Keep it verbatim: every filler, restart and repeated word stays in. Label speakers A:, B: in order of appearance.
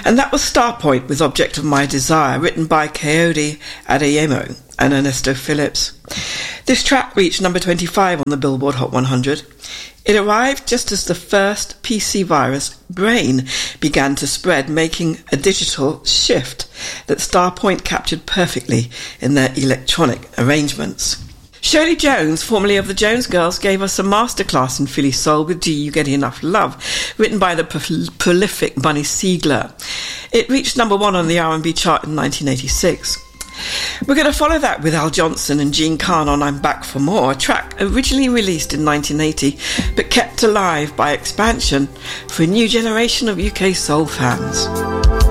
A: And that was Starpoint with Object of My Desire, written by Kayode Adeyemo and Ernesto Phillips. This track reached number twenty-five on the Billboard Hot one hundred. It arrived just as the first P C virus, Brain, began to spread, making a digital shift that Starpoint captured perfectly in their electronic arrangements. Shirley Jones, formerly of the Jones Girls, gave us a masterclass in Philly Soul with Do You Get Enough Love, written by the pro- prolific Bunny Siegler. It reached number one on the R and B chart in nineteen eighty-six. We're going to follow that with Al Johnson and Jean Carn on I'm Back for More, a track originally released in nineteen eighty but kept alive by expansion for a new generation of U K soul fans.